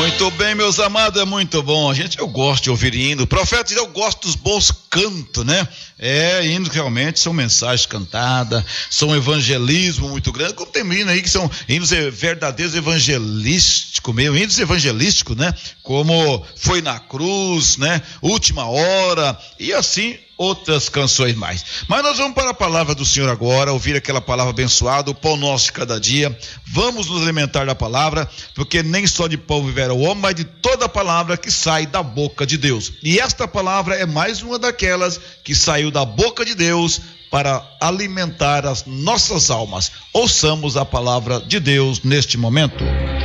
Muito bem, meus amados, é muito bom. Eu gosto de ouvir hino. Profeta, eu gosto dos bons cantos, né? Hinos realmente são mensagens cantadas, são evangelismo muito grande. Como tem hinos aí que são hinos verdadeiros evangelísticos, hinos evangelísticos, né? Como Foi na Cruz, né? Última Hora e assim outras canções mais. Mas nós vamos para a palavra do Senhor agora, ouvir aquela palavra abençoada, o pão nosso de cada dia. Vamos nos alimentar da palavra, porque nem só de pão viverá o homem, mas de toda a palavra que sai da boca de Deus. E esta palavra é mais uma daquelas que saiu da boca de Deus para alimentar as nossas almas. Ouçamos a palavra de Deus neste momento.